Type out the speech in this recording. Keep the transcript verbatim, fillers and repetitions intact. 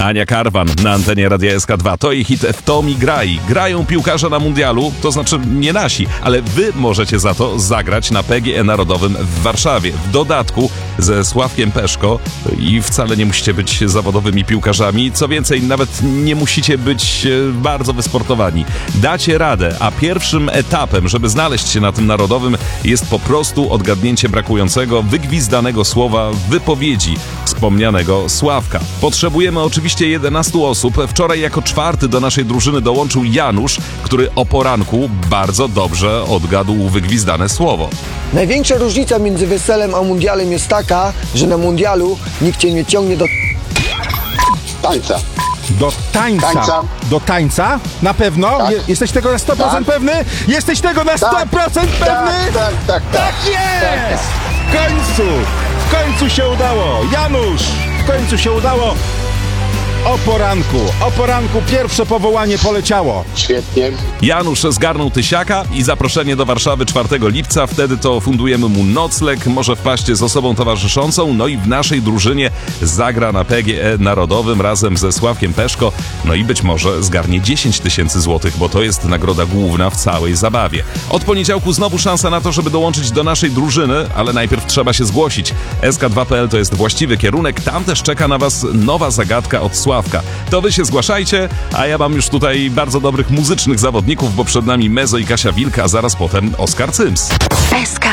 Ania Karwan na antenie Radia S K dwa. To i hit W to mi graj. Grają piłkarze na mundialu, to znaczy nie nasi, ale wy możecie za to zagrać na P G E Narodowym w Warszawie. W dodatku ze Sławkiem Peszko i wcale nie musicie być zawodowymi piłkarzami. Co więcej, nawet nie musicie być bardzo wysportowani. Dacie radę, a pierwszym etapem, żeby znaleźć się na tym narodowym, jest po prostu odgadnięcie brakującego, wygwizdanego słowa w wypowiedzi wspomnianego Sławka. Potrzebujemy oczywiście jedenastu osób. Wczoraj jako czwarty do naszej drużyny dołączył Janusz, który o poranku bardzo dobrze odgadł wygwizdane słowo. Największa różnica między weselem a mundialem jest taka, że na mundialu nikt cię nie ciągnie do tańca. Do tańca. tańca. Do tańca? Na pewno? Tak. Je, jesteś tego na sto procent tak. pewny? Jesteś tego na sto procent tak. pewny? Tak, tak, tak. Tak jest! W końcu! W końcu się udało! Janusz! W końcu się udało! O poranku, o poranku pierwsze powołanie poleciało. Świetnie. Janusz zgarnął tysiaka i zaproszenie do Warszawy czwartego lipca. Wtedy to fundujemy mu nocleg, może wpaść z osobą towarzyszącą, no i w naszej drużynie zagra na P G E Narodowym razem ze Sławkiem Peszko, no i być może zgarnie dziesięć tysięcy złotych, bo to jest nagroda główna w całej zabawie. Od poniedziałku znowu szansa na to, żeby dołączyć do naszej drużyny, ale najpierw trzeba się zgłosić. S K dwa kropka P L to jest właściwy kierunek, tam też czeka na was nowa zagadka od Sławka. To wy się zgłaszajcie, a ja mam już tutaj bardzo dobrych muzycznych zawodników, bo przed nami Mezo i Kasia Wilk, a zaraz potem Oskar Cyms. S K